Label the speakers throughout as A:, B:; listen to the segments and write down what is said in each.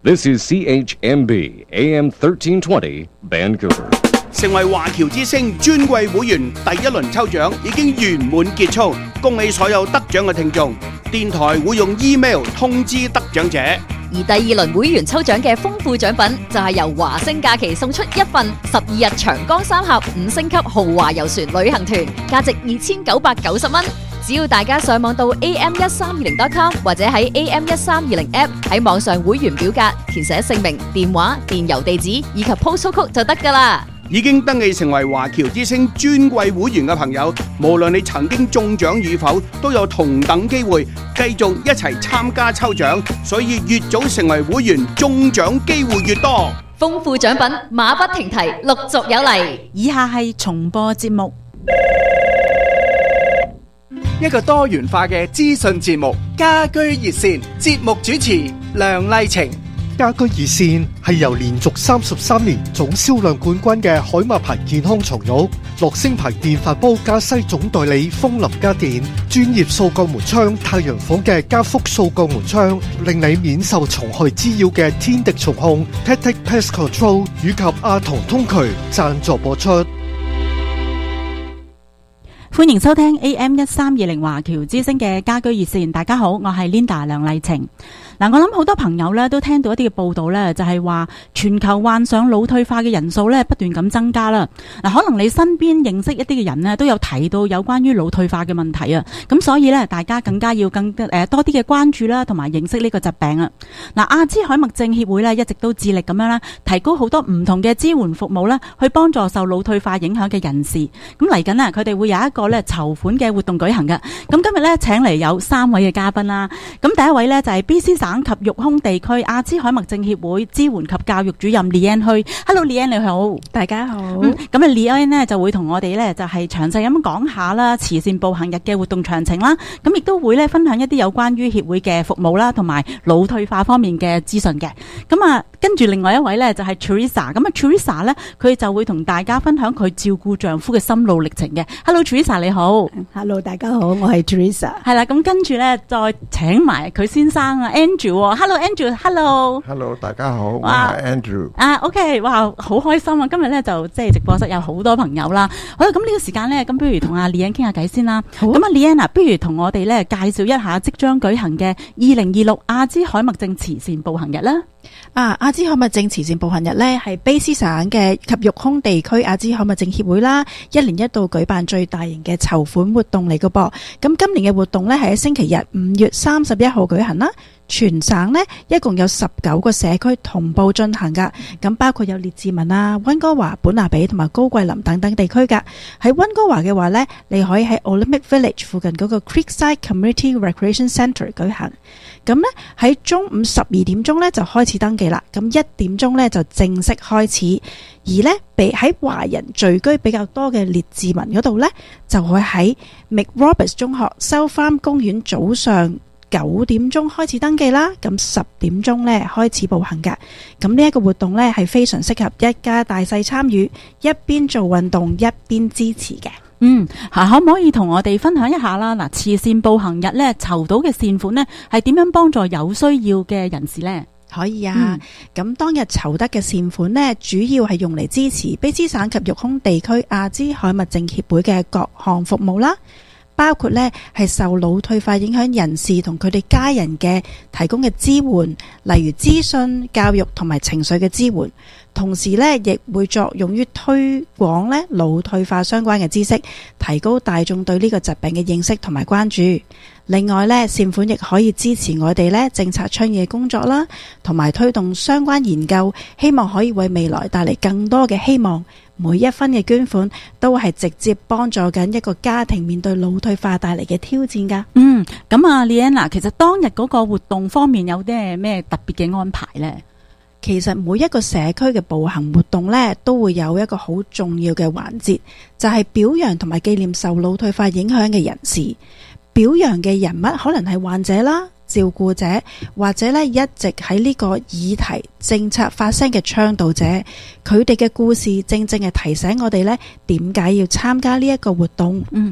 A: This is CHMB AM 1320 Vancouver。
B: 成為華僑之星尊貴會員第一輪抽獎已經圓滿結束，恭喜所有得獎嘅聽眾。電台會用 email 通知得獎者。
C: 而第二輪會員抽獎嘅豐富獎品就係由華星假期送出一份12日長江三峽5星級豪華遊船旅行團，價值2990蚊。只要大家上網到 am1320.com 或者喺 am1320 app 喺網上會員表格填寫姓名、電話、電郵地址以及 postal code 就得㗎喇。
B: 已經登記成為華僑之星尊貴會員嘅朋友，無論你曾經中獎與否，都有同等機會繼續一齊參加抽獎，所以越早成為會員，中獎機會越多。
C: 豐富獎品馬不停蹄，陸續有嚟。
D: 以下係重播節目。
E: 一個多元化嘅資訊節目，家居熱線，節目主持梁麗晴。
F: 家居熱線係由連續33年總銷量冠軍嘅海馬牌健康床褥、樂聲牌電飯煲加西總代理風林家電、專業掃鋼門窗太陽房嘅加福掃鋼門窗，令你免受蟲害滋擾嘅天敵蟲控 Tactic Pest Control 以及阿童通渠贊助播出。
D: 歡迎收聽 AM1320 華僑之聲嘅家居熱線。大家好，我係 Linda 梁麗晴。我諗好多朋友咧都聽到一啲嘅報道咧，就係話全球患上腦退化嘅人數咧不斷咁增加啦。可能你身邊認識一啲嘅人呢都有提到有關於腦退化嘅問題啊。咁所以咧，大家更加要多啲嘅關注啦，同埋認識呢個疾病啊。阿茲海默症協會咧一直都致力咁樣啦，提高好多唔同嘅支援服務啦，去幫助受腦退化影響嘅人士。咁嚟緊佢哋會有一個咧籌款嘅活動舉行嘅。咁今日咧請嚟有3位嘅嘉賓啦。咁第一位咧就係 BC 省及育空地區阿茲海默症協會支援及教育主任 Leanne Hui。Hello Leanne，你好。
G: 大家好。
D: 咁Leanne呢就會同我哋咧就係詳細咁講下啦慈善步行日嘅活動詳情啦。咁亦都會咧分享一啲有關於協會嘅服務啦，同埋腦退化方面嘅資訊嘅。咁跟住另外一位咧就係 Teresa。咁Teresa 咧佢就會同大家分享佢照顧丈夫嘅心路歷程嘅。Hello Teresa，你好。
G: Hello， 大家好，我係 Teresa。
D: 係啦，咁跟住咧再請埋佢先生Andrew。Hello Andrew，Hello。
H: 大家好，我係 Andrew。
D: OK， 哇，好開心啊！今日咧就即係直播室有好多朋友啦。好啦，咁呢個時間咧，咁不如同阿 Leanne 傾下偈先啦。咁Leanne，不如同我哋咧介紹一下即將舉行嘅2026阿茲海默症慈善步行日啦。
G: 阿茲海默症慈善步行日咧係卑詩省嘅及育空地區阿茲海默症協會啦，一年一度舉辦最大型嘅籌款活動嚟嘅噃。咁今年嘅活動咧係喺星期日5月31號舉行啦。全省呢一共有19個社區同步進行噶，咁包括有列治文啊、溫哥華、本拿比同埋高桂林等等地區噶。喺溫哥華嘅話呢，你可以喺 Olympic Village 附近嗰個 Creekside Community Recreation Centre 舉行。咁呢喺中午12點鐘呢就開始登記啦，咁1點鐘呢就正式開始。而呢喺華人聚居比較多嘅列治文嗰度呢，就會喺 McRoberts 中學收翻公園早上9點鐘開始登記啦，咁10點鐘咧開始步行噶。咁呢一個活動咧係非常適合一家大細參與，一邊做運動一邊支持嘅。
D: 可唔可以同我哋分享一下啦？慈善步行日咧籌到嘅善款呢係點樣幫助有需要嘅人士呢？
G: 可以啊，咁當日籌得嘅善款呢，主要係用嚟支持卑詩省及育空地區阿茲海默症協會嘅各項服務啦。包括呢係受腦退化影響人士同佢哋家人嘅提供嘅支援，例如資訊、教育同埋情緒嘅支援。同時呢亦會作用於推廣呢腦退化相關嘅知識，提高大眾對呢個疾病嘅認識同埋關注。另外呢，善款亦可以支持我哋呢政策倡議嘅工作啦，同埋推動相關研究，希望可以為未來帶嚟更多嘅希望。每一分嘅捐款都係直接幫助緊一個家庭面對腦退化帶嚟嘅挑戰噶。
D: 咁Leanne，其實當日嗰個活動方面有啲咩特別嘅安排呢？
G: 其實每一個社區嘅步行活動呢，都會有一個好重要嘅環節，就係表揚同埋紀念受腦退化影響嘅人士。表揚嘅人物可能係患者啦、照顧者，或者呢一直喺呢個議題政策發聲嘅倡導者，佢哋嘅故事正正係提醒我哋呢點解要參加呢一個活動。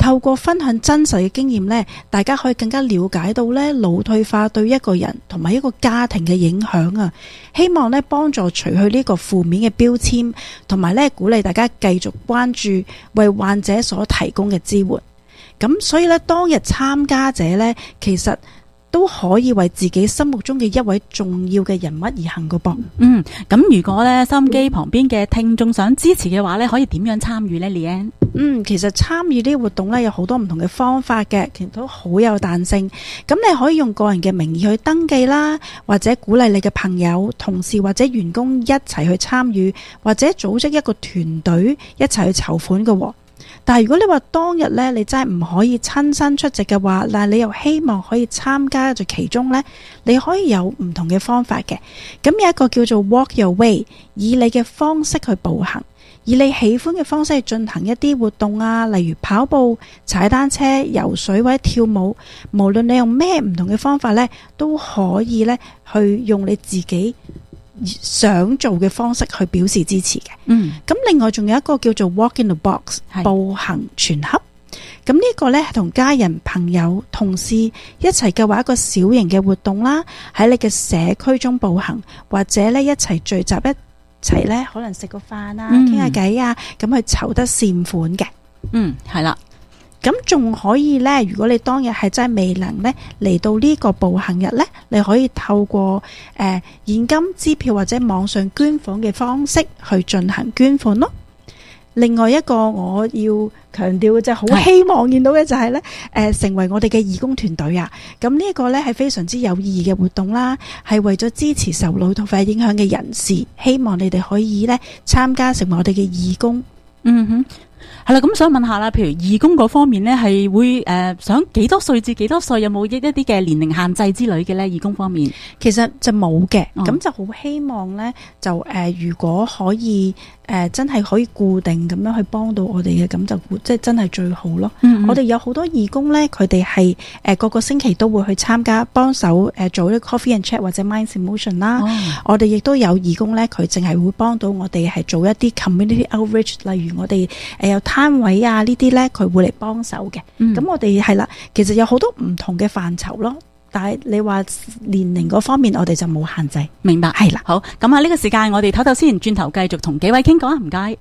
G: 透過分享真實嘅經驗呢，大家可以更加了解到呢腦退化對一個人同埋一個家庭嘅影響啊。希望呢幫助除去呢個負面嘅標籤，同埋呢鼓勵大家繼續關注為患者所提供嘅支援。咁所以呢，當日參加者呢，其實都可以為自己心目中嘅一位重要嘅人物而行個噃。
D: 咁如果咧收音機旁邊嘅聽眾想支持嘅話咧，可以點樣參與呢？ Leanne？
G: 其實參與呢啲活動咧有好多唔同嘅方法嘅，其實都好有彈性。咁你可以用個人嘅名義去登記啦，或者鼓勵你嘅朋友、同事或者員工一齊去參與，或者組織一個團隊一齊去籌款嘅。但係如果你話當日呢，你真係唔可以親身出席嘅話，但係你又希望可以參加在其中呢，你可以有唔同嘅方法嘅。咁有一個叫做 Walk Your Way， 以你嘅方式去步行，以你喜歡嘅方式去進行一啲活動啊，例如跑步、踩單車、游水或者跳舞。無論你用咩唔同嘅方法呢，都可以呢去用你自己想做嘅方式去表示支持嘅。咁另外仲有一個叫做 Walk in the Box， 步行全盒。咁呢個呢係同家人、朋友、同事一齊計劃一個小型嘅活動啦，喺你嘅社區中步行，或者呢一齊聚集一齊呢，可能食個飯啊，傾下偈啊，咁去籌得善款嘅。
D: 係啦。
G: 咁仲可以呢，如果你當日係真係未能呢嚟到呢個步行日呢，你可以透過現金、支票或者網上捐款嘅方式去進行捐款咯。另外一個我要強調嘅就係好希望見到嘅就係呢，成為我哋嘅義工團隊啊！咁呢一個呢係非常之有意義嘅活動啦，係為咗支持受腦退化影響嘅人士，希望你哋可以呢參加成為我哋嘅義工。
D: 係啦，咁想問下啦，譬如義工嗰方面呢，係會想幾多歲至幾多歲，有冇一啲嘅年齡限制之類嘅呢？義工方面
G: 其實就冇嘅，咁就好希望呢，就如果可以真係可以固定咁樣去幫到我哋嘅，咁就即係真係最好咯。我哋有好多義工呢，佢哋係個個星期都會去參加幫手做啲 coffee and chat 或者 Minds in Motion 啦。我哋亦都有義工呢，佢淨係會幫到我哋係做一啲 community outreach， 例如我哋有攤位啊呢啲呢，佢會嚟幫手嘅。咁我哋係啦，其實有好多唔同嘅範疇咯。但係你話年齡嗰方面，我哋就冇限制。
D: 明白，係啦。好，咁啊呢個時間我哋唞唞先，轉頭繼續同幾位傾講啊，唔該。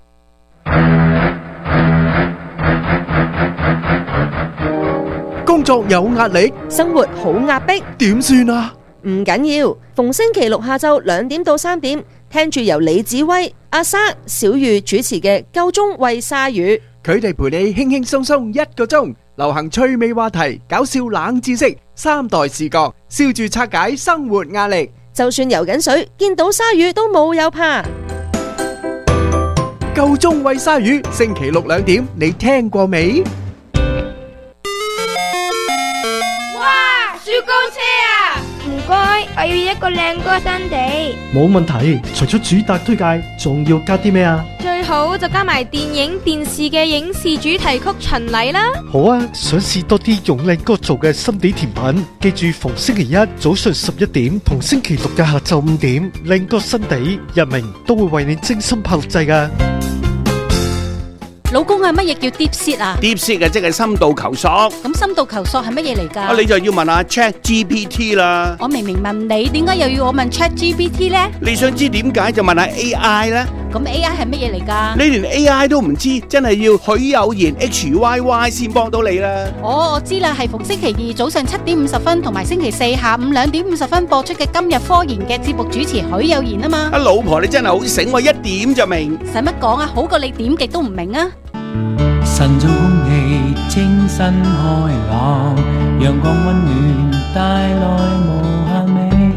E: 工作有壓力，
I: 生活好壓迫，
E: 點算啊？
I: 唔緊要，逢星期六下晝2點到3點，聽住由李子威、阿莎、小玉主持嘅夠鐘為鯊魚，
E: 佢哋陪你輕輕鬆鬆1個鐘，流行趣味話題、搞笑冷知識、3代視角，笑住拆解生活壓力。
I: 就算游緊水，見到鯊魚都冇有怕。
E: 夠鐘喂鯊魚，星期六2點，你聽過未？
J: 哇！雪糕車啊！唔該，我要一個靚歌新地。
K: 冇問題，除咗主打推介，仲要加啲咩啊？
J: 最好就加埋電影、電視嘅影視主題曲巡禮啦。
F: 好啊，想試多啲用靚歌做嘅心地甜品，記住逢星期一早上11點同星期六嘅下晝5點，靚歌新地日明都會為你精心拍錄製㗎。
L: 老公啊，乜嘢叫 deep seat 啊
B: ？deep seat 嘅即係深度求索。
L: 咁深度求索係乜嘢嚟㗎？
B: 你就要問下 ChatGPT 啦。
L: 我明明問你，點解又要我問 ChatGPT 呢？
B: 你想知點解就問下 AI 啦。
L: 咁 AI 係乜嘢嚟㗎？
B: 你連 AI 都唔知，真係要許有言 HYY 先幫到你啦。
L: 我知啦，係逢星期二早上7點50分同埋星期四下午2點50分播出嘅今日科研嘅節目主持許有言啊嘛。
B: 老婆你真係好醒喎，一點就明。
L: 使乜講啊？好過你點極都唔明啊！
M: 晨早空氣清新開朗，陽光溫暖帶來無限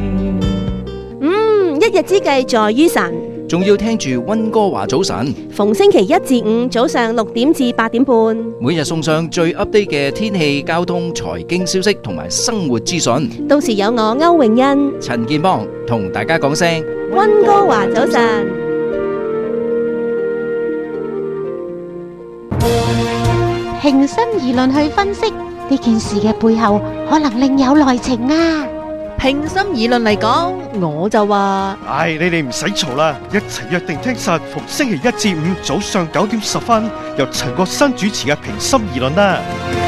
M: 美。
I: 一日之計在於晨，
N: 仲要聽住溫哥華早晨。
I: 逢星期1至5早上6點至8點半，
N: 每日送上最 update 嘅天氣、交通、財經消息同埋生活資訊。
I: 到時有我歐詠欣、
N: 陳建邦同大家講聲
I: 溫哥華早晨。
O: 平心而論去分析呢件事嘅背後，可能另有內情啊！
I: 平心而論嚟講，我就話，
F: 唉，你哋唔使嘈啦，一齊約定聽實逢星期一至五早上9點10分，由陳國新主持嘅平心而論啦。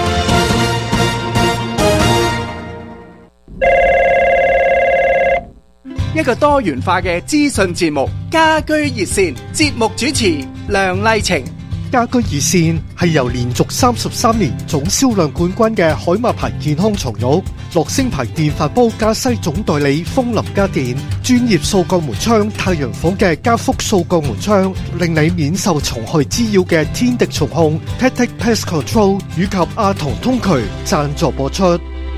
E: 一個多元化嘅資訊節目，家居熱線，節目主持梁麗晴。
F: 家居熱線係由連續33年總銷量冠軍嘅海馬牌健康床褥、樂聲牌電飯煲加西總代理風林家電、專業掃鋼門窗太陽房嘅加福掃鋼門窗，令你免受蟲害滋擾嘅天敵蟲控 Tactic Pest Control 以及阿童通渠贊助播出。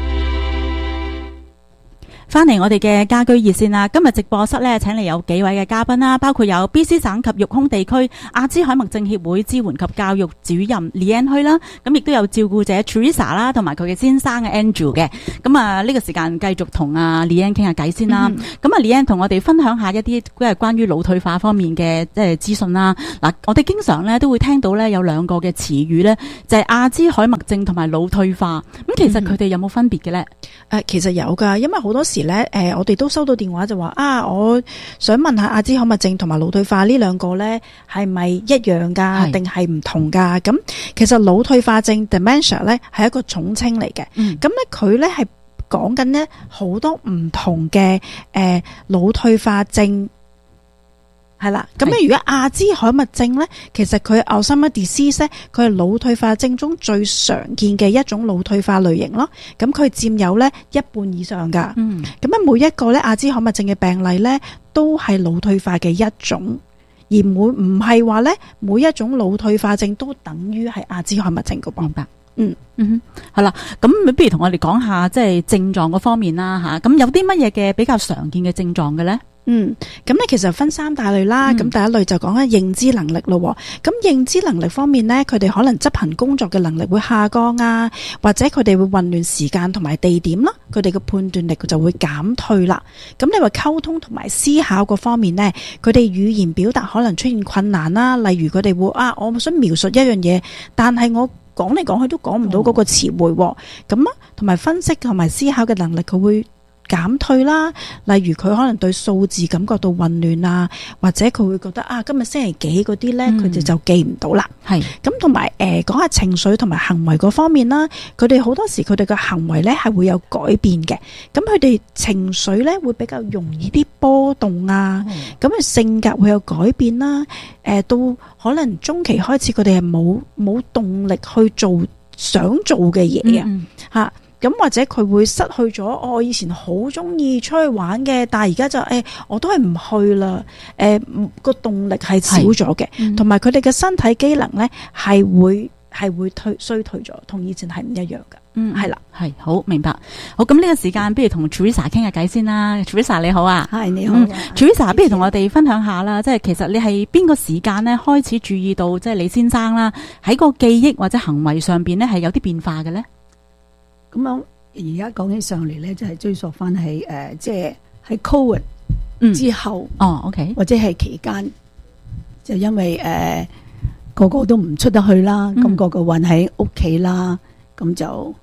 D: 翻嚟我哋嘅家居熱線啦，今日直播室咧請嚟有幾位嘅嘉賓啦，包括有 BC 省及育空地區阿茲海默症協會支援及教育主任 Leanne 許啦，咁亦都有照顧者 Teresa 啦，同埋佢嘅先生嘅 Andrew 嘅。咁啊呢個時間繼續同阿 Leanne 傾下偈先啦。咁啊 Leanne 同我哋分享下一啲關於腦退化方面嘅資訊啦。嗱，我哋經常咧都會聽到咧有兩個嘅詞語咧，就係阿茲海默症同埋腦退化。咁其實佢哋有冇分別嘅咧？
G: 其實有噶，因為好多時咧，我哋都收到電話就話我想問下阿茲海默症同埋腦退化呢兩個咧係咪一樣噶，定係唔同噶？咁其實腦退化症 dementia 咧係一個總稱嚟嘅，咁咧佢咧係講緊咧好多唔同嘅腦退化症。係啦，咁咧如果阿茲海默症咧，其實佢 Alzheimer's disease 咧，佢係腦退化症中最常見嘅一種腦退化類型咯。咁佢佔有咧1半以上噶。咁啊每一個咧阿茲海默症嘅病例咧，都係腦退化嘅一種，而唔係話咧每一種腦退化症都等於係阿茲海默症嘅。明白。
D: 係啦，咁不如同我哋講下即係症狀嗰方面啦吓。咁有啲乜嘢嘅比較常見嘅症狀嘅咧？
G: 咁咧其實分3大類啦。咁第一類就講緊認知能力咯。咁認知能力方面咧，佢哋可能執行工作嘅能力會下降啊，或者佢哋會混亂時間同埋地點啦，佢哋嘅判斷力就會減退啦。咁你話溝通同埋思考嗰方面咧，佢哋語言表達可能出現困難啦。例如佢哋會我想描述一樣嘢，但係我講嚟講去都講唔到嗰個詞彙。咁同埋分析同埋思考嘅能力佢會減退啦，例如佢可能對數字感覺到混亂啊，或者佢會覺得今日星期幾嗰啲咧，佢哋就記唔到啦。係咁同埋講下情緒同埋行為嗰方面啦，佢哋好多時佢哋嘅行為咧係會有改變嘅，咁佢哋情緒咧會比較容易啲波動啊，咁佢性格會有改變啦，到可能中期開始佢哋係冇動力去做想做嘅嘢啊。咁或者佢會失去咗我以前好中意出去玩嘅，但係而家就我都係唔去啦。個動力係少咗嘅，同埋佢哋嘅身體機能咧係會衰退咗，同以前係唔一樣㗎。係啦，係好明白。好，咁呢個時間不如同 Teresa 傾下偈先啦。Teresa 你好啊，係你好。Teresa 不如同我哋分享下啦，即係其實你係邊個時間咧開始注意到即係李先生啦喺個記憶或者行為上邊咧係有啲變化嘅咧？
O: 咁樣而家講起上嚟咧，就係追溯翻喺即係喺 COVID 之後
D: ，OK，
O: 或者係期間，就因為個個都唔出得去啦，咁個個困喺屋企啦，咁就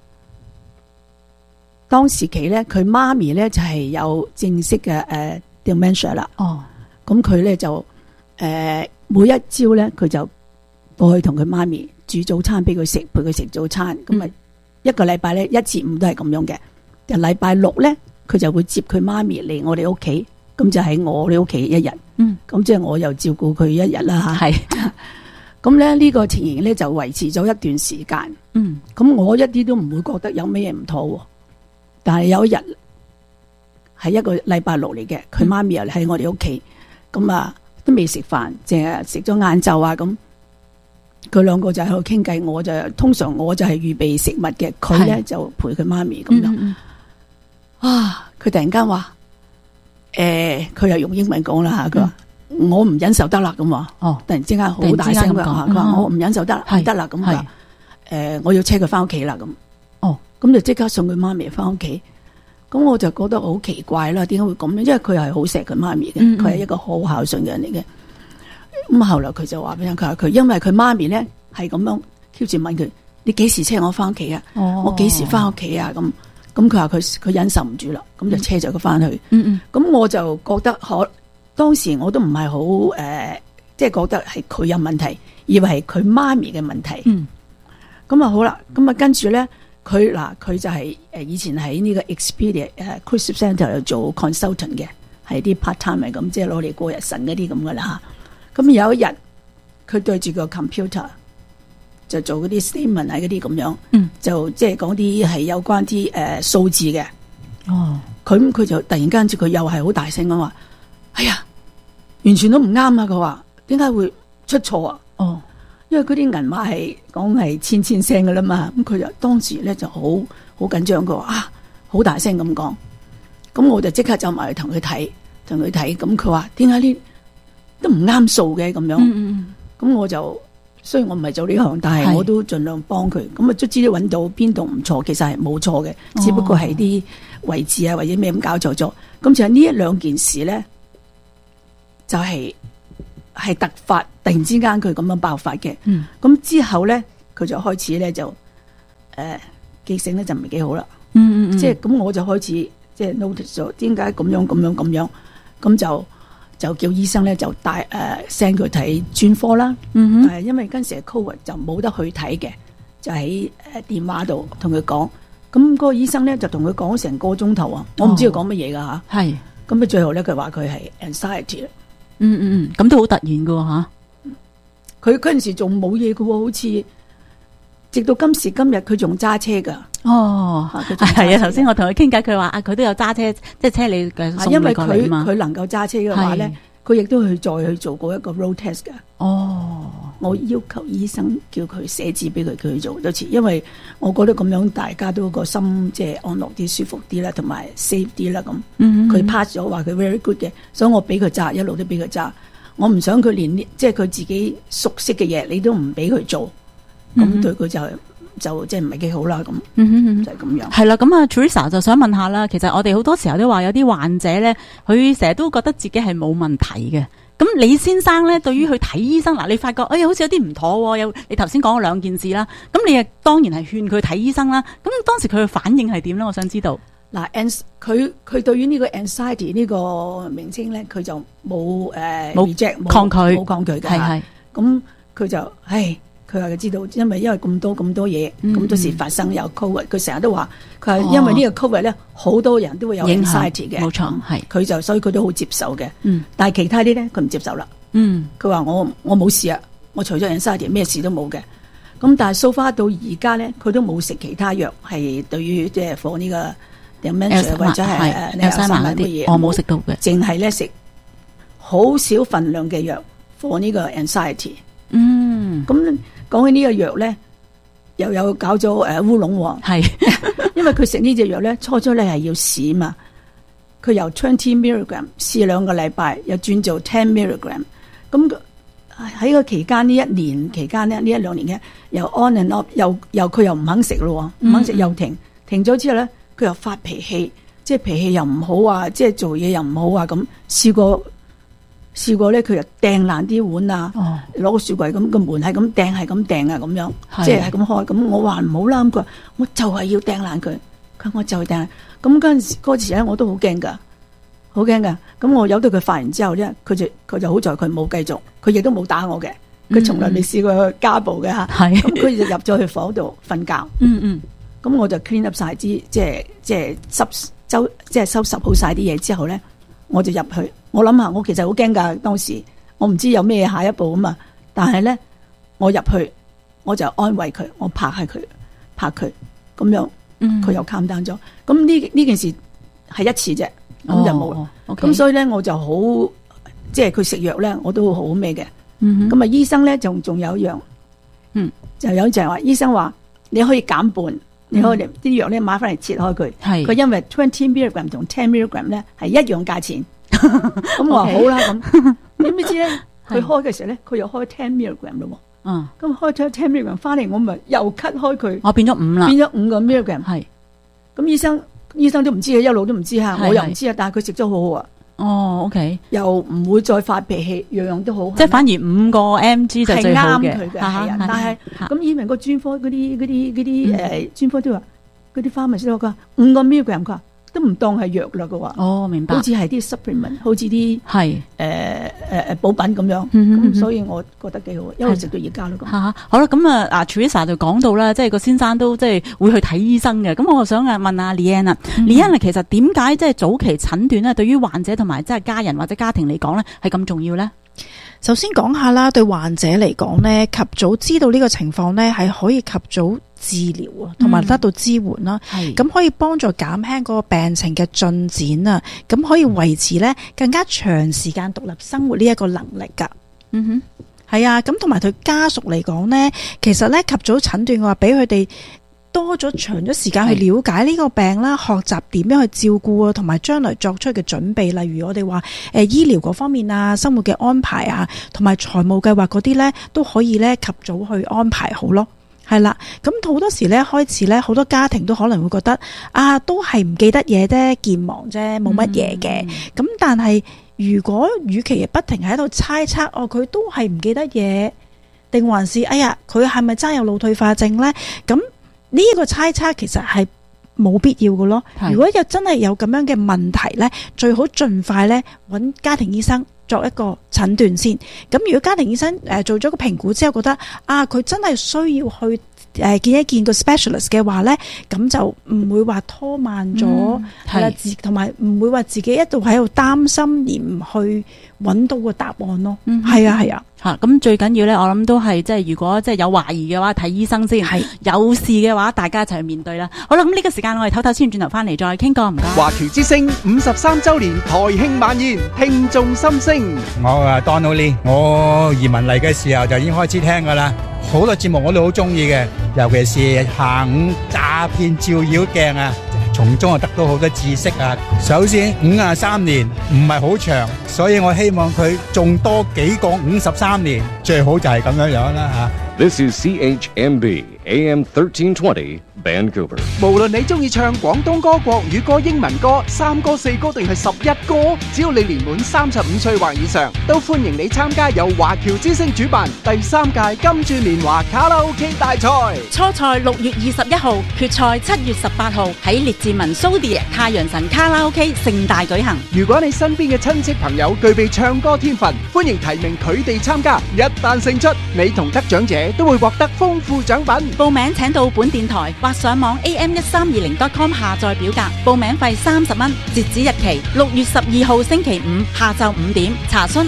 O: 當時期咧，佢媽咪咧就係有正式嘅dementia 啦。咁佢咧就每一朝咧，佢就過去同佢媽咪煮早餐俾佢食，陪佢食早餐，咁啊。一個禮拜咧1至5都係咁樣嘅，就禮拜6咧佢就會接佢媽咪嚟我哋屋企，咁就喺我哋屋企1日，咁即係我又照顧佢1日啦吓。係，咁咧呢個情形咧就維持咗一段時間。咁我一啲都唔會覺得有咩唔妥，但係有一日係一個禮拜6嚟嘅，佢媽咪又喺我哋屋企，咁都未食飯，淨係食咗晏晝啊咁。佢兩個就喺度傾偈，通常我就係預備食物嘅，佢咧就陪佢媽咪咁樣。佢突然間話，佢又用英文講啦吓，佢話我唔忍受得啦咁話。突然之間好大聲嘅，佢話我唔忍受得啦，唔得啦咁話。我要車佢翻屋企啦咁。咁就即刻送佢媽咪翻屋企。咁我就覺得好奇怪啦，點解會咁樣？因為佢係好錫佢媽咪嘅，佢係一個好孝順嘅人嚟嘅。咁後來佢就話俾佢話佢，因為佢媽咪咧係咁樣挑住問佢，你幾時車我翻屋企啊？我幾時翻屋企啊？咁咁佢話佢忍受唔住啦，咁就車咗佢翻去。咁我就覺得當時我都唔係好即係覺得係佢有問題，以為係佢媽咪嘅問題。咁好啦，咁跟住咧，佢就係以前喺呢個 Expedia Cruise Center 度做 consultant 嘅，係啲 part time 嚟咁，即係攞嚟過日神嗰啲咁噶啦嚇。咁有一日，佢對住個 computer 就做嗰啲 statement 嗰啲咁樣，就即係講啲係有關啲數字嘅。佢就突然間佢又係好大聲咁話：哎呀，完全都唔啱啊！佢話點解會出錯啊？因為嗰啲銀碼係講係千聲噶啦嘛，咁佢就當時咧就好緊張，佢話好大聲咁講，咁我就即刻走埋去同佢睇，咁佢話點解呢都唔啱數嘅咁樣，咁我就雖然我唔係做呢行，但係我都盡量幫佢，咁卒之都揾到邊度唔錯，其實係冇錯嘅，只不過係啲位置啊或者咩咁搞錯咗，咁就係呢一兩件事咧，就係突發，突然之間佢咁樣爆發嘅。咁之後咧，佢就開始咧就記性咧就唔係幾好啦。即係咁我就開始即係 notice 咗點解咁樣，咁就叫醫生咧就帶send 佢睇專科啦。因為嗰陣時係 COVID 就冇得去睇嘅，就喺電話度同佢講。咁嗰個醫生咧就同佢講成個鐘頭啊，我唔知佢講乜嘢噶吓。係咁最後咧佢話佢係 anxiety。
D: 咁都好突然噶吓，
O: 佢嗰陣時仲冇嘢噶，好似直到今時今日佢仲揸車噶。
D: 係啊，頭先我同佢傾偈，佢話佢都有揸車，即係車你嘅送你過嚟嘛。
O: 因為佢能夠揸車嘅話咧，佢亦都再去做過一個 road test 噶。我要求醫生叫佢寫字俾佢去做多次，因為我覺得咁樣大家都個心即係安樂啲、舒服啲啦，同埋 safe 啲啦咁。佢 pass 咗，話佢 very good 嘅，所以我俾佢揸，一路都俾佢揸。我唔想佢連即係佢自己熟悉嘅嘢，你都唔俾佢做，咁對佢就即係唔係幾好啦咁。就係咁樣。
D: 係啦，咁啊 Teresa 就想問下啦，其實我哋好多時候都話有啲患者咧，佢成日都覺得自己係冇問題嘅。咁李先生咧，對於去睇醫生嗱，你發覺好似有啲唔妥，你頭先講咗兩件事啦，咁你亦當然係勸佢睇醫生啦。咁當時佢嘅反應係點咧？我想知道。
O: 嗱，佢對於呢個 anxiety 呢個名稱咧，佢就冇reject
D: 抗拒
O: 嘅。係咁佢就佢話佢知道，因為咁多嘢，咁多事發生有 COVID，佢成日都話佢係因為呢個 COVID 咧，好多人都會有 anxiety 嘅，冇錯，係佢所以佢都好接受嘅。但係其他啲咧，佢唔接受啦。佢話我冇事啊，我除咗 anxiety 咩事都冇嘅。咁但係 so far 到而家咧，佢都冇食其他藥，係對於即係 for 呢個 dementia 或者係
D: 嗰啲嘢，我冇食到嘅，
O: 淨係咧食好少份量嘅藥 for 呢個 anxiety。咁講起呢個藥咧，又有搞咗烏龍喎。係，因為佢食呢隻藥咧，初咧係要試嘛。佢由 20 milligram 試2個禮拜，又轉做10 milligram。咁喺個期間呢1年期間呢，呢1-2年嘅又 on and off，又佢又唔肯食咯，唔肯食又停咗之後咧，佢又發脾氣，即係脾氣又唔好啊，即係做嘢又唔好啊，咁試過咧，佢又掟爛啲碗啊，攞個雪櫃咁個門係咁掟啊咁樣，即係咁開。咁我話唔好啦，佢話我就係要掟爛佢，我就係掟爛。咁嗰時咧，我都好驚噶。咁我由到佢發完之後咧，佢就好在佢冇繼續，佢亦都冇打我嘅，佢從來未試過家暴嘅吓。咁佢就入咗去房度瞓覺。咁我就 clean up 晒啲即係收拾好晒啲嘢之後咧，我就入去。我諗下，我其實好驚噶，當時我唔知有咩下一步啊嘛。但係咧，我入去我就安慰佢，我拍佢咁樣，佢又 calm down咗。咁呢件事係一次啫，咁就冇啦。咁所以咧，我就好即係佢食藥咧，我都好咩嘅。咁啊，醫生咧仲有一樣，就係話醫生話你可以減半，你可以啲藥咧買翻嚟切開佢。佢因為20 milligram 同10 milligram 咧係一樣價錢。咁我話好啦，咁點知咧佢開嘅時候咧，佢又開10 milligram 咯。咁開咗10 milligram 翻嚟，我咪又 cut 開佢。
D: 我變咗5啦，
O: 變咗5個 milligram。係咁醫生都唔知啊，一路都唔知啊，我又唔知啊。但係佢食咗好好啊。OK，又唔會再發脾氣，樣樣都好。即係反而5個 mg 就最好嘅。係啱佢嘅，係啊。但係咁以為個專科嗰啲專科都話嗰啲 pharmacist 佢話5個 milligram 佢話都唔當係藥啦，佢話。
D: 哦，明白。
O: 好似係啲 supplement， 好似啲
D: 係
O: 補品咁樣。咁所以我覺得幾好，一路食到而家咯。
D: 好啦，咁啊Teresa 就講到啦，即係個先生都即係會去睇醫生嘅。咁我想問下 Leanne 啊，Leanne其實點解即係早期診斷咧，對於患者同埋即係家人或者家庭嚟講咧，係咁重要咧？
G: 首先講下啦，對患者嚟講呢，及早知道呢個情況呢，係可以及早治療啊，同埋得到支援啦。咁可以幫助減輕嗰個病情嘅進展啊，咁可以維持呢更加長時間獨立生活呢一個能力噶。係啊，咁同埋對家屬嚟講呢，其實呢及早診斷嘅話，俾佢哋多咗長咗時間去了解呢個病啦，學習點樣去照顧啊，同埋將來作出嘅準備，例如我哋話醫療嗰方面啊，生活嘅安排啊，同埋財務計劃嗰啲呢，都可以呢及早去安排好咯。係啦，咁好多時呢，開始呢，好多家庭都可能會覺得啊，都係唔記得嘢啫，健忘啫，冇乜嘢嘅。咁但係如果與其不停喺度猜測，哦，佢都係唔記得嘢，定還是哎呀，佢係咪真有腦退化症呢？咁呢個猜測其實係冇必要嘅咯。如果真係有咁樣嘅問題呢，最好盡快呢揾家庭醫生作一個診斷先。咁如果家庭醫生做咗個評估之後覺得啊，佢真係需要去見一見個 specialist 嘅話呢，咁就唔會話拖慢咗，同埋唔會話自己一度喺度擔心而唔去揾到個答案咯。係啊。
D: 咁最緊要咧，我諗都係即係如果即係有懷疑嘅話，睇醫生先。有事嘅話，大家一齊去面對啦。好啦，咁呢個時間我哋唞唞先，轉頭翻嚟再傾過，唔該。
E: 華僑之聲53週年台慶晚宴，聽眾心聲。
P: 我啊 Donald Lee， 我移民嚟嘅時候就已經開始聽噶啦，好多節目我都好中意嘅，尤其是下午詐騙照妖鏡啊，從中啊得到好多知識啊。首先53年唔係好長，所以我希望佢仲多幾個53年，最好就係咁樣樣啦吓。
A: This is CHMB AM 1320 Vancouver。
E: 無論你中意唱廣東歌、國語歌、英文歌、3歌、4歌定係11歌，只要你年滿35歲或以上，都歡迎你參加由華僑之聲主辦第3屆金鑽年華卡拉 OK 大賽。
D: 初賽6月21號，決賽7月18號喺列治文蘇迪太陽神卡拉 OK 盛大舉行。
E: 如果你身邊嘅親戚朋友具備唱歌天分，歡迎提名佢哋參加。一旦勝出，你同得獎者都會獲得豐富獎品。
D: 報名請到本電台或上網 am1320.com 下載表格，報名費30蚊，截止日期6月12號星期五下晝5點，查詢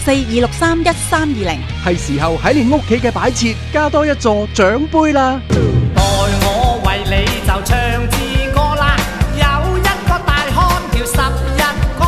D: 604-263-1320。
E: 係時候喺你屋企嘅擺設加多一座獎杯啦。
Q: 待我為你就唱支歌啦，有一個大漢叫11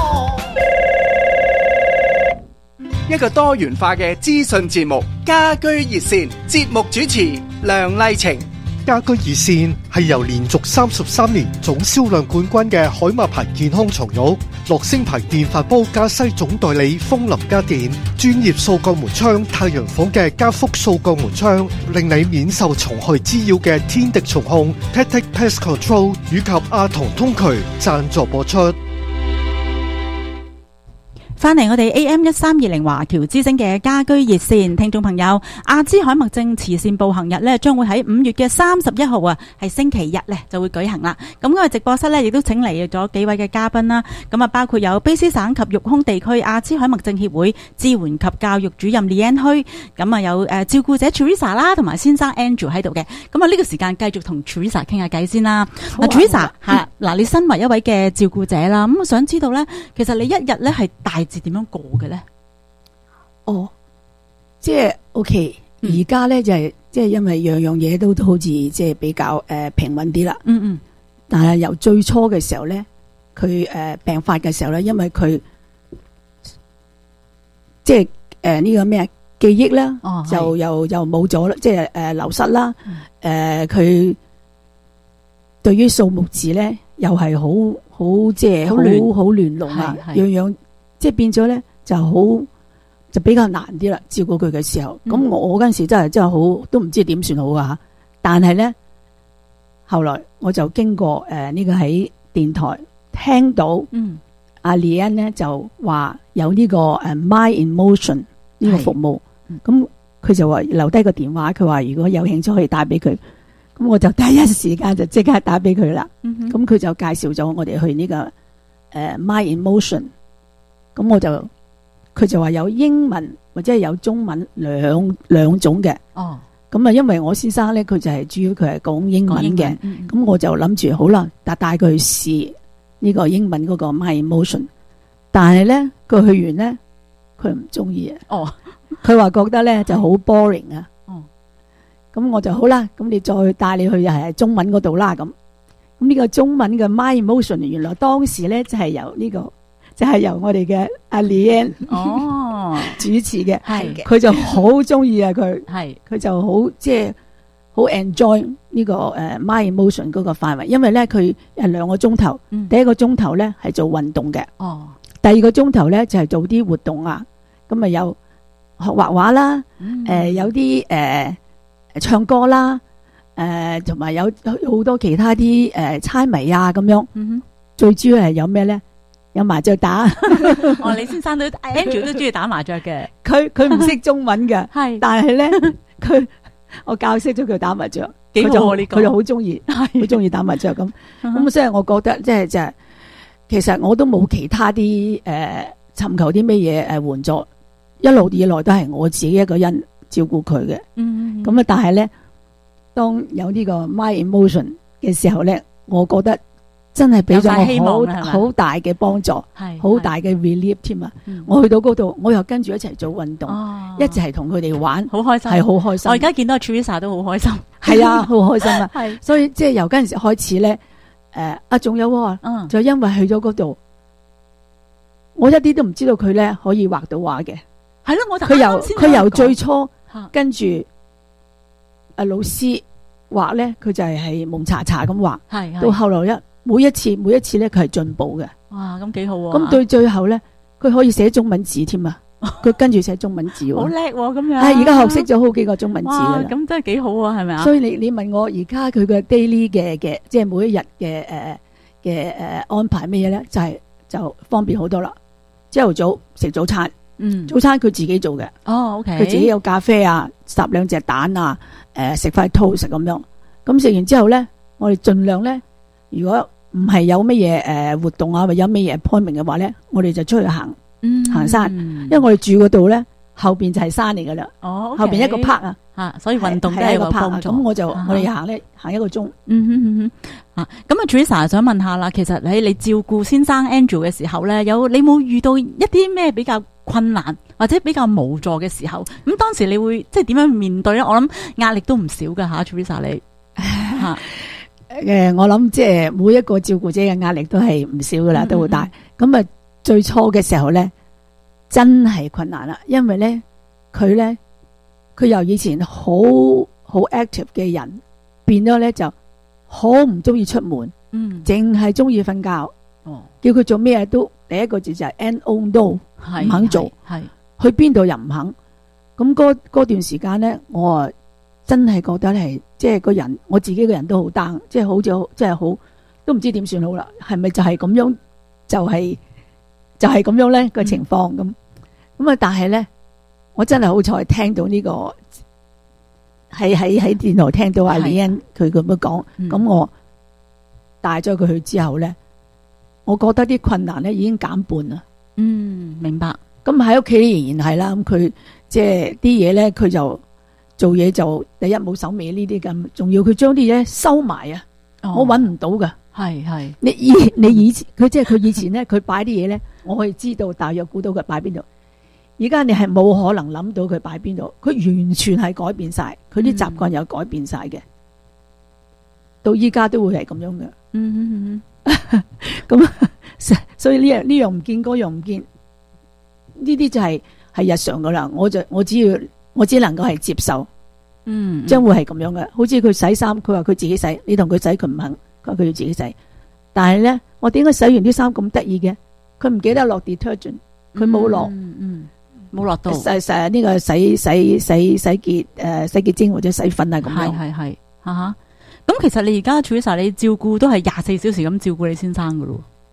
Q: 哥。
E: 一個多元化嘅資訊節目，家居熱線，節目主持梁麗晴。
F: 家居熱線係由連續33年總銷量冠軍嘅海馬牌健康床褥、樂聲牌電飯煲加西總代理風林家電、專業掃鋼門窗太陽房嘅加福掃鋼門窗，令你免受蟲害滋擾嘅天敵蟲控 Tactic Pest Control 以及阿童通渠贊助播出。
D: 翻嚟我哋 AM1320 華僑之聲嘅家居熱線，聽眾朋友，阿茲海默症慈善步行日呢將會喺5月嘅31號啊，係星期日呢就會舉行啦。咁我哋直播室呢亦都請嚟咗幾位嘅嘉賓啦。咁啊，包括有卑詩省及育空地區阿茲海默症協會支援及教育主任 Leanne Hui，咁啊有照顧者 Teresa 啦，同埋先生 Andrew 喺度嘅。咁啊呢個時間繼續同 Teresa 傾下偈先啦。Teresa 係嗱，你身為一位嘅照顧者啦，咁我想知道呢，其實你一日呢係大致點樣過嘅咧？
O: 即係 OK，而家咧就係即係因為樣樣嘢都好似即係比較平穩啲啦。但係由最初嘅時候咧，佢病發嘅時候咧，因為佢即係呢個咩記憶啦，就又冇咗啦，即係流失啦。佢對於數目字咧，又係好即係好亂龍啊，樣樣。即係變咗咧，就比較難啲啦。照顧佢嘅時候，咁我嗰陣時真係好，都唔知點算好啊。但係咧，後來我就經過呢個喺電台聽到，阿 Leanne 咧就話有呢個My in Motion 呢個服務，咁佢就話留低個電話，佢話如果有興趣可以打俾佢。 咁我就第一時間就即刻打俾佢啦。
D: 嗯
O: 咁佢就介紹咗我哋去呢個My Emotion。咁佢就話有英文或者係有中文兩種嘅。
D: 哦。
O: 咁啊，因為我先生咧，佢就係主要佢係講英文嘅，咁我就諗住好啦，帶佢去試呢個英文嗰個 My Emotion。但係咧，佢去完咧，佢唔中意啊。
D: 哦。
O: 佢話覺得咧就好 boring 啊。
D: 哦。
O: 咁我就好啦，咁你再帶你去又係中文嗰度啦。咁呢個中文嘅 My Emotion 原來當時咧就係由我哋嘅阿 Leanne 主持嘅，佢就好中意啊，佢就好即係好 enjoy 呢個My Emotion 嗰個範圍，因為咧佢係2個鐘頭，第一個鐘頭咧係做運動嘅，第二個鐘頭咧就係做啲活動啊，咁啊有學畫畫啦，有啲唱歌啦，同埋有好多其他啲猜謎啊咁樣，最主要係有咩咧？有麻雀打。
D: 李先生都 Andrew 都中意打麻雀嘅。
O: 佢唔識中文嘅，但係咧我教識咗佢打麻雀，
D: 幾好呢個。
O: 佢就好中意，好中意打麻雀咁。咁所以我覺得即係其實我都冇其他啲尋求啲咩嘢援助，一路以來都係我自己一個人照顧佢嘅。咁啊，但係咧，當有呢個 My Emotion 嘅時候咧，我覺得真係俾咗我好大嘅幫助，好大嘅 relief 添啊！我去到嗰度，我又跟住一齊做運動，一齊同佢哋玩，
D: 好開心，
O: 係好開心。
D: 我而家見到 Teresa 都好開心，
O: 係啊，好開心啊！所以即係由嗰陣時開始咧，仲有就因為去咗嗰度，我一啲都唔知道佢咧可以畫到畫嘅。
D: 係咯，我
O: 佢由最初跟住老師畫咧，佢就係蒙查查咁畫，到後來每一次咧，佢係進步嘅。
D: 哇，咁幾好啊！
O: 咁對最後咧，佢可以寫中文字添啊！佢跟住寫中文字，
D: 好叻咁樣。
O: 而家學識咗好幾個中文字噶啦。
D: 咁真係幾好啊，係咪啊？
O: 所以你問我而家佢嘅 daily 嘅，即係每一日嘅安排咩嘢咧，就方便好多啦。朝頭早食早餐，早餐佢自己做嘅。
D: OK，
O: 佢自己有咖啡啊，烚2隻蛋啊，食塊 toast 咁樣。咁食完之後咧，我哋盡量咧，如果唔係有乜嘢活動啊，或者有乜嘢 appointment 嘅話咧，我哋就出去行山，因為我哋住嗰度咧後邊就係山嚟噶啦，後邊一個 park 啊，
D: 所以運動都係一個幫助。
O: 咁我哋行一個鐘。
D: 咁啊 Teresa 想問下啦，其實你照顧先生 Andrew 嘅時候咧，你冇遇到一啲咩比較困難或者比較無助嘅時候？咁當時你會即係點樣面對咧？我諗壓力都唔少噶吓 Teresa 你吓。
O: 我諗即係每一個照顧者嘅壓力都係唔少噶啦，都好大。咁啊，最初嘅時候咧，真係困難啦，因為咧佢由以前好 active 嘅人，變咗咧就好唔中意出門，淨係中意瞓覺。叫佢做咩都第一個字就係 no，唔肯做，去邊度又唔肯。咁嗰段時間咧，我真係覺得係即係個人，我自己個人都好 down，即係好似即係好都唔知點算好啦。係咪就係咁樣？就係咁樣咧個情況咁啊！但係咧，我真係好彩聽到呢個喺電台聽到阿 Leanne 佢咁樣講，咁我帶咗佢去之後咧，我覺得啲困難咧已經減半啦。
D: 明白。
O: 咁喺屋企仍然係啦，咁佢即係啲嘢咧，佢就做嘢就第一冇手尾呢啲咁，仲要佢將啲嘢收埋啊，我搵唔到噶。
D: 係
O: 你以前佢即係佢以前咧，佢擺啲嘢咧，我可以知道大約估到佢擺邊度。而家你係冇可能諗到佢擺邊度，佢完全係改變晒，佢啲習慣又改變晒嘅，到依家都會係咁樣嘅。咁所以呢樣唔見，嗰樣唔見，呢啲就係日常噶啦。我只能夠係接受，將會係咁樣嘅。好似佢洗衫，佢話佢自己洗，你同佢洗佢唔肯。佢要自己洗，但係咧，我點解洗完啲衫咁得意嘅？佢唔記得落 detergent， 佢冇落，
D: 冇落到
O: 呢個洗潔精或者洗粉啊咁樣。
D: 係咁其實你而家 Teresa 你照顧都係24小時咁照顧你先生噶咯？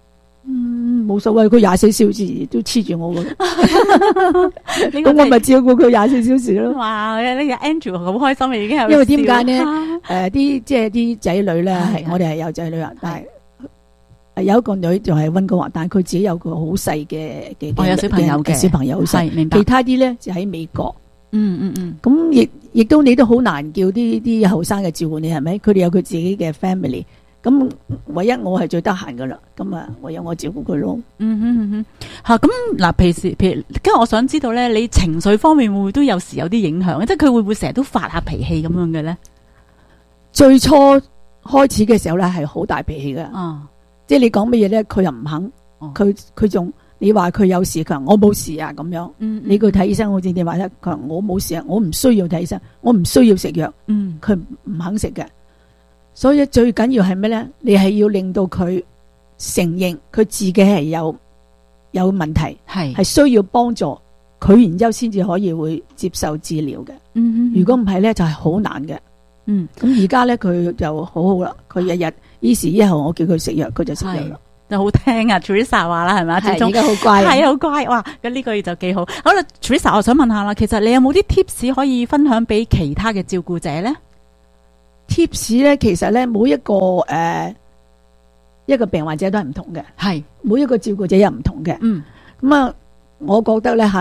O: 冇所謂，佢24小時都黐住我噶，咁我咪照顧佢24小時咯。
D: 哇！呢個 Andrew 好開心啊，已經係。
O: 因為點解呢？啲仔女咧，係我哋係有仔女啊，但係有一個女就係溫哥華，但係佢自己有個好細嘅
D: 有小朋友嘅
O: 小朋友好細，
D: 明白。
O: 其他啲咧就喺美國。咁亦都你都好難叫啲後生嘅照顧你，係咪？佢哋有佢自己嘅 family。咁唯一我係最得閒噶啦，咁啊唯有我照顧佢咯。
D: 吓咁嗱，譬如，跟住我想知道咧，你情緒方面會唔會都有時有啲影響？即係佢會唔會成日都發下脾氣咁樣嘅咧？
O: 最初開始嘅時候咧係好大脾氣噶，即係你講乜嘢咧，佢又唔肯，佢仲你話佢有事，佢話我冇事啊咁樣。你佢睇醫生好似你話咧，佢話我冇事啊，我唔需要睇醫生，我唔需要食藥，佢唔肯食嘅。所以最緊要係咩咧？你係要令到佢承認佢自己係有問題，係需要幫助佢，然之後先至可以會接受治療嘅。如果唔係咧，就係好難嘅。咁而家咧佢就好好啦，佢日日依時依候我叫佢食藥，佢就食藥啦。
D: 就好聽啊 Teresa 話啦，係咪？
O: 係而家好乖，
D: 係好乖。哇！咁呢個嘢就幾好。好啦 Teresa， 我想問下啦，其實你有冇啲 tips 可以分享俾其他嘅照顧者咧
O: ？tips 咧，其實咧每一個一個病患者都係唔同嘅，係每一個照顧者又唔同嘅。咁啊，我覺得咧